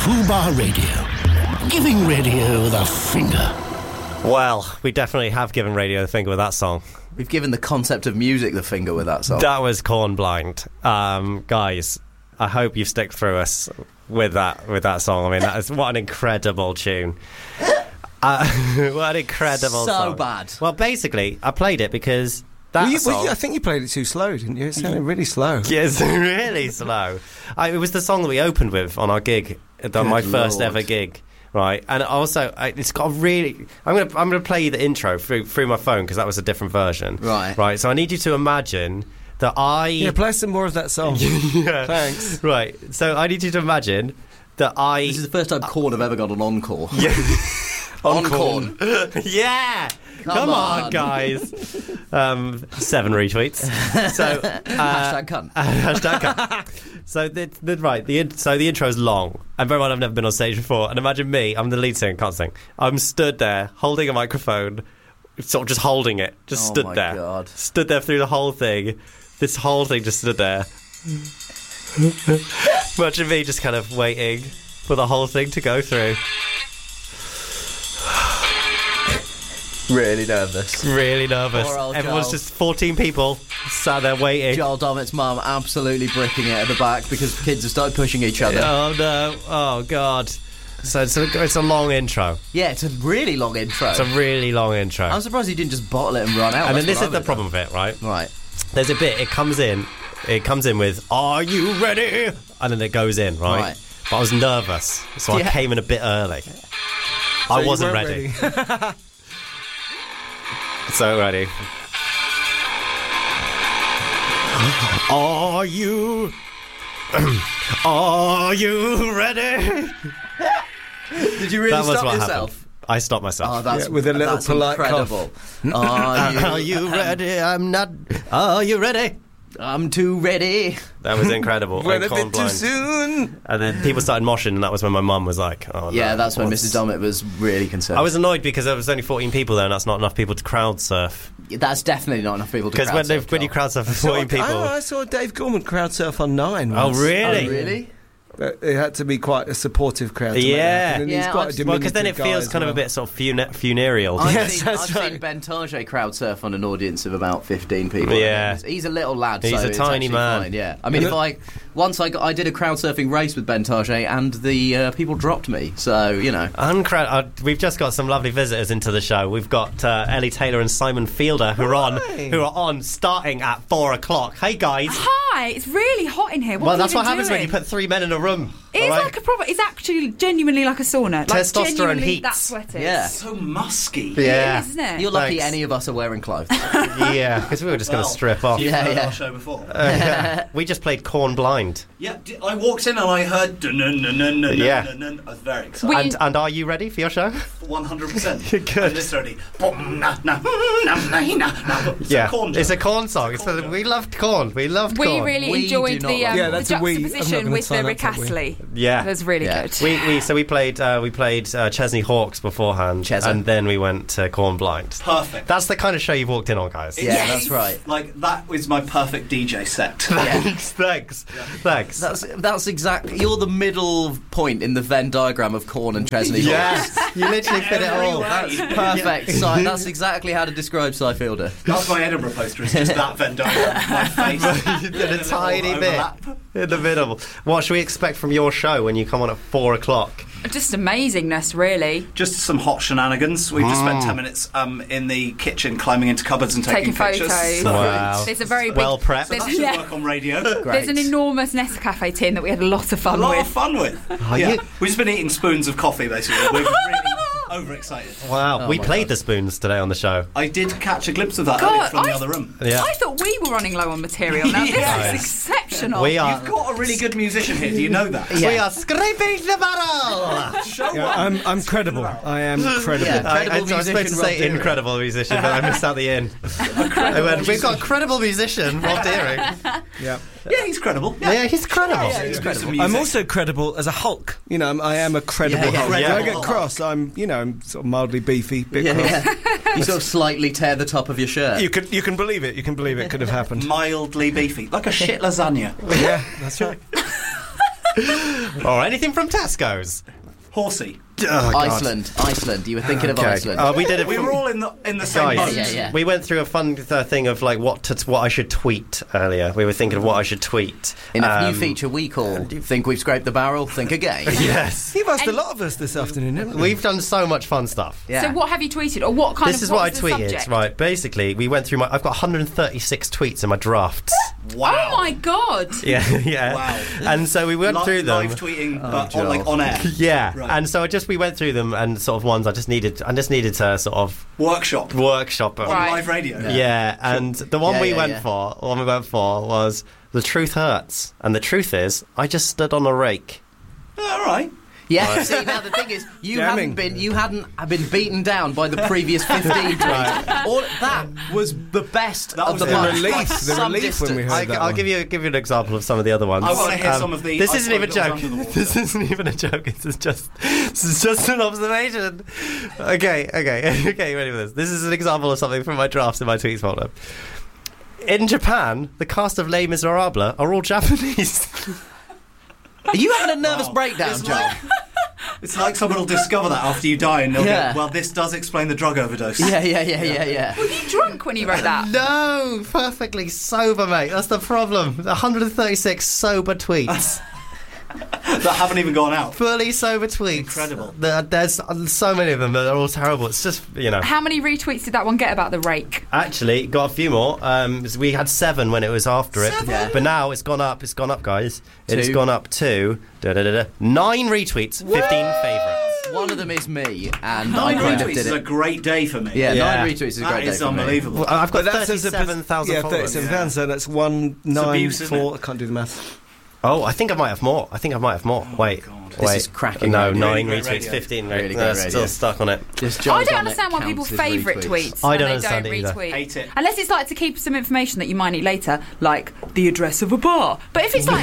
Fubar Radio. Giving radio the finger. Well, we definitely have given radio the finger with that song. We've given the concept of music the finger with that song. That was Corn Blind. Guys, I hope you've stuck through us with that song. I mean, that is what an incredible tune. What an incredible song. So bad. Well, basically, I played it because song... I think you played it too slow, didn't you? It sounded really slow. Yeah, it's really slow. It was the song that we opened with on our gig, on my first ever gig. Right, and also it's got a really. I'm gonna play you the intro through my phone because that was a different version. Right. So I need you to imagine that play some more of that song. Yeah. Thanks. Right. So I need you to imagine that This is the first time Korn have ever got an encore. Yeah. Korn. Yeah. Come on, guys. 7 retweets. So hashtag cunt. Hashtag cunt. So the intro is long, and very well I've never been on stage before. And imagine me, I'm the lead singer, can't sing. I'm stood there holding a microphone, sort of just holding it, stood there. God. Stood there through the whole thing. This whole thing just stood there. Imagine me just kind of waiting for the whole thing to go through. Really nervous. Everyone's just 14 people sat there waiting. Joel Dommett's mum absolutely bricking it at the back because kids have started pushing each other. Oh no! Oh god! So it's a long intro. Yeah, it's a really long intro. I'm surprised he didn't just bottle it and run out. And then this is the problem with it, right? Right. There's a bit. It comes in with "Are you ready?" and then it goes in, right? But I was nervous, so I came in a bit early. I wasn't ready. So ready. Are you ready? Did you really stop yourself? Happened. I stopped myself. Oh, that's with a little polite incredible. Are you ready? I'm not. Are you ready? I'm too ready. That was incredible. Went a bit too soon. And then people started moshing, and that was when my mum was like, "Oh, yeah, that's when Mrs. Dommett was really concerned." I was annoyed because there was only 14 people there, and that's not enough people to crowd surf. That's definitely not enough people to crowd surf. Because when you crowd surf for 14 people, I saw Dave Gorman crowd surf on 9 once. Oh, really? Oh, really? It had to be quite a supportive crowd to because then it feels kind of a bit sort of funereal. I've seen Ben Target crowd surf on an audience of about 15 people. Yeah. He's a little lad. He's a tiny man. Fine, yeah. I mean, I did a crowd surfing race with Ben Target and the people dropped me, so, you know. We've just got some lovely visitors into the show. We've got Ellie Taylor and Simon Fielder who are on starting at 4 o'clock. Hey, guys. Hi, it's really hot in here. That's what happens when you put 3 men in a room. It's like a proper. It's actually genuinely like a sauna. Testosterone heat. That's what it is. Yeah. So musky. Yeah. It is, isn't it? You're lucky any of us are wearing clothes. Yeah, because we were just going to strip off. You've heard our show before. We just played Corn Blind. Yeah, I walked in and I heard I was very excited. And are you ready for your show? 100%. Good. I'm just ready. It's a Corn song. We loved Corn. We really enjoyed the juxtaposition with the Rick Astley. Yeah, it was really good. We played Chesney Hawkes beforehand, and then we went to Corn Blind. Perfect. That's the kind of show you've walked in on, guys. Yeah, that's right. Like that was my perfect DJ set. Thanks. That's exactly. You're the middle point in the Venn diagram of Corn and Chesney Hawkes. Yes, you literally fit it all. That's perfect. That's exactly how to describe Cy Fielder. That's my Edinburgh poster. It's just that Venn diagram. My face in a tiny bit in the middle. What should we expect from your show when you come on at 4 o'clock? Just amazingness, really. Just some hot shenanigans. We've just spent 10 minutes in the kitchen climbing into cupboards and taking pictures. Photos. Wow. There's a very well prepped. So that should work on radio. There's an enormous Nescafe tin that we had a lot of fun with. We've just been eating spoons of coffee, basically. We're really overexcited. Wow. We played the spoons today on the show. I did catch a glimpse of that earlier from the other room. Yeah. I thought we were running low on material. Now this is exceptional. You've got a really good musician here. Do you know that? We are scraping the barrel. I'm credible. I am credible. Yeah, I was supposed to say incredible musician, but I missed out the in. We've got a credible musician, Rob Deering. Yeah, he's credible. Yeah, he's credible. Yeah, he's credible. I'm also credible as a Hulk. You know, I am a credible Hulk. When I get cross, I'm sort of mildly beefy, bit cross. You sort of slightly tear the top of your shirt. You can believe it. You can believe it could have happened. Mildly beefy, like a shit lasagna. Yeah, that's right. Or anything from Tesco's. Horsey. Oh, Iceland. You were thinking of Iceland. We did it. We were all in the same boat. Yeah. We went through a fun thing of like what I should tweet earlier. We were thinking of what I should tweet. In a new feature we call "Think We've Scraped the Barrel, Think Again." Yes, you've asked a lot of us this afternoon, haven't we? We've done so much fun stuff. Yeah. So what have you tweeted, or what kind This of? is what I tweeted. Subject? Right, basically, we went through I've got 136 tweets in my drafts. Wow. Oh my god. Yeah. Wow. And so we went through them. Live tweeting, on air. Yeah. Right. And so we went through them and sort of ones I just needed to sort of workshop on live radio. Yeah. And the one we went for was "The Truth Hurts," and the truth is I just stood on a rake. All right. Yeah, right. See, now the thing is, you hadn't been beaten down by the previous 15 tweets. Right. All that was the best that of was the bunch. The relief when we heard that. I'll give you an example of some of the other ones. I want to hear some of the. This isn't even a joke. This isn't even a joke. This is just an observation. Okay. Ready for this? This is an example of something from my drafts in my tweets folder. In Japan, the cast of Les Miserables are all Japanese. Are you having a nervous breakdown, Joel? It's like someone will discover that after you die and they'll go, well, this does explain the drug overdose. Yeah. Were you drunk when you wrote that? No, perfectly sober, mate. That's the problem. 136 sober tweets. That haven't even gone out. Fully sober tweets. Incredible. There's so many of them that are all terrible. It's just, How many retweets did that one get about the rake? Actually, got a few more. We had 7 when it was after it. Yeah. But now it's gone up. It's gone up, guys. It's gone up to 9 retweets, 15 favourites. One of them is me, and 9 I kind of retweets did is a it. great day for me. Yeah, 9 retweets is a great day for me. That is unbelievable. Well, I've got But 37,000 followers. 37,000, so that's 194. I can't do the maths. Oh, I think I might have more. Wait. This is cracking. No, radio. 9 Really retweets, great 15. Really No, great still radio. stuck on it. I don't understand why people favourite tweets. I and don't they understand don't it either. retweet. Hate it. Unless it's like to keep some information that you might need later, like the address of a bar. But if it's like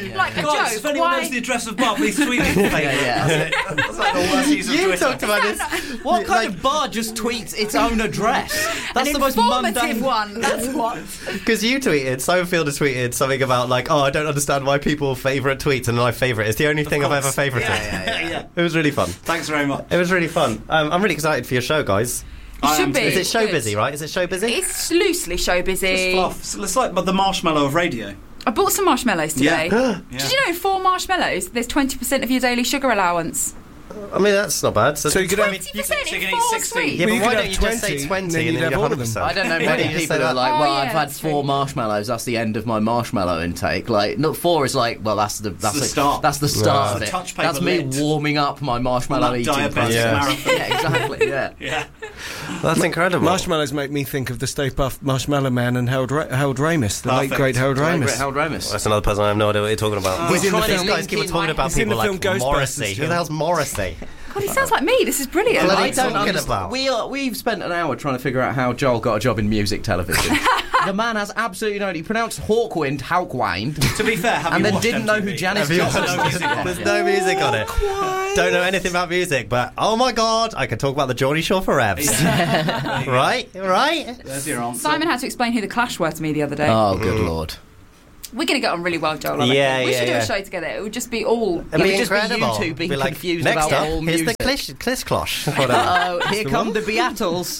a Guys, joke, if anyone why? knows the address of bar, please tweet me. Yeah. That's it. That's like the worst use of You Twitter. talked about this. What kind of bar just tweets its own address? That's An the most informative mundane one. That's what. Because you tweeted, Sofield has tweeted something about like, I don't understand why people favourite tweets, and I favourite. It's the only thing I've ever favourited. Yeah. It was really fun. Thanks very much. It was really fun. I'm really excited for your show, guys. You should be. Is it show Good. busy, right? Is it show busy? It's loosely show busy. It's fluff. So it's like the marshmallow of radio. I bought some marshmallows today. Yeah. Did you know 4 marshmallows, there's 20% of your daily sugar allowance? I mean, that's not bad. So you could have 20% you can in eat 4 16. sweets. Yeah, Well, but you why could don't have you just say 20, 20 and then and you'd then have you're all of 100%? them. I don't know Why many don't you just people say who are that? like, Oh, well, yeah, I've had that's 4 true. marshmallows. That's the end of my marshmallow intake. Like, not 4 is like, well, that's the start. That's the start of It's it. a touch paper That's me lid. warming up my marshmallow That eating diabetic process. marathon. Yeah, exactly. Yeah. Yeah. That's incredible. Marshmallows make me think of the Stay Puft Marshmallow Man and Harold Ramis, the late Perfect. great Harold Ramis. Harold Ramis. That's another person I have no idea what you're talking about. He's in the trying to film. These guys link keep in talking my- about He's in people the like film Ghostbusters, Morrissey. Who the hell's Morrissey? God, he sounds like me. This is brilliant. Bloody I don't talking understand. about? We've spent an hour trying to figure out how Joel got a job in music television. The man has absolutely no idea. He pronounced Hawkwind, Hawkwind, To be fair, have and you then watched didn't know who MTV? Janice Have you Joplin watched was. music on it? There's no music on it. Don't know anything about music, but oh my god, I could talk about the Geordie Shore for reps. Right? There's your answer. Simon had to explain who the Clash were to me the other day. Oh, good lord. We're going to get on really well, Joel. I reckon. Yeah, we yeah, should do yeah. a show together. It would just be all. It'd be just be you incredible. two being Be like, confused next about up, all here's music. the Clish-Closh. Whatever. Oh, here come the Beatles.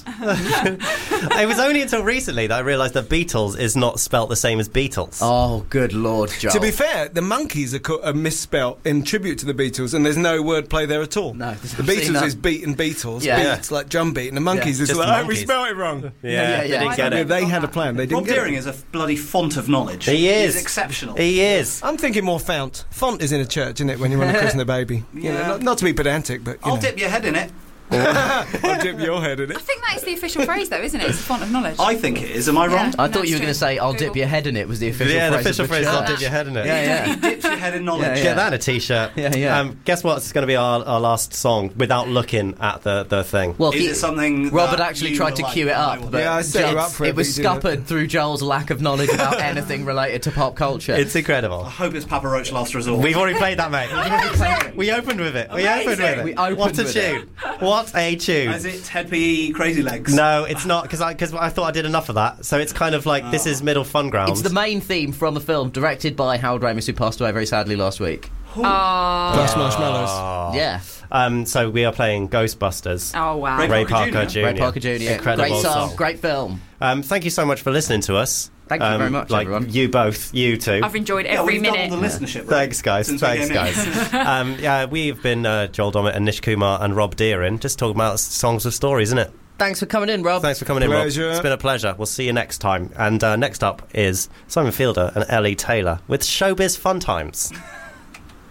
It was only until recently that I realised that Beatles is not spelt the same as Beatles. Oh, good lord, Joel. To be fair, the Monkeys are misspelt in tribute to the Beatles, and there's no wordplay there at all. No, the I've seen Beatles that. is beat and Beatles. Yeah. Beats like drum beat, and the Monkeys is Just like, the oh, we Monkeys. spelled it wrong. Yeah, they didn't get Yeah, it. they had a plan. They didn't Rob get Deering it. is a bloody font of knowledge. He is. He's exceptional. He is. I'm thinking more font. Font is in a church, isn't it, when you want to christen a baby? You know, Yeah. not to be pedantic, but, you I'll know. dip your head in it. I'll dip your head in I it. think that is the official phrase, though, isn't it? It's a font of knowledge. I think it is. Am I wrong? Yeah. I thought That's you were going true. to say, I'll dip Google. your head in it was the official Yeah, the phrase official of the phrase is church. I'll dip your head in it. Yeah, He yeah. dips your head in knowledge. Yeah, yeah. Get that a t-shirt. Yeah, yeah. Guess what? It's going to be our last song without looking at the thing. Well, Is it something Rob had that actually you tried were to like, cue it I up, will but do? Yeah, I set you up for it, it was but you didn't. scuppered through Joel's lack of knowledge about anything related to pop culture. It's incredible. I hope it's Papa Roach last resort. We've already played that, mate. We opened with it. We opened with it. We opened what a with tune! What a tune! Is it Ted P. Crazy Legs? No, it's not because I thought I did enough of that. So it's kind of like this is middle fun ground. It's the main theme from the film, directed by Harold Ramis, who passed away very sadly last week. Glass Marshmallows. Yeah. So we are playing Ghostbusters. Oh, wow. Ray Parker Jr. Ray Parker Jr. Incredible Great song. great film. Thank you so much for listening to us. Thank you very much, everyone. You both, you two. I've enjoyed every minute. Doubled the listenership. Thanks, guys. Since we came in. We've been Joel Dommett and Nish Kumar and Rob Deerin, just talking about songs with stories, isn't it? Thanks for coming in, Rob. Thanks for coming in, Rob. Pleasure. It's been a pleasure. We'll see you next time. And next up is Simon Fielder and Ellie Taylor with Showbiz Fun Times.